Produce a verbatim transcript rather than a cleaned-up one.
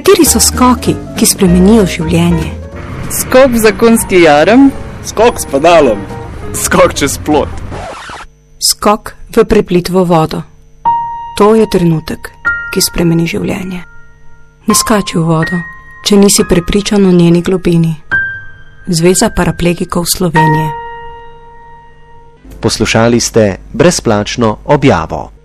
Kateri so skoki, ki spremenijo življenje? Skok v zakonski jarem. Skok s pedalom. Skok čez plot. Skok v preplitvo vodo. To je trenutek, ki spremeni življenje. Ne skači v vodo, če nisi prepričan o njeni globini. Zveza paraplegikov Slovenije. Poslušali ste brezplačno objavo.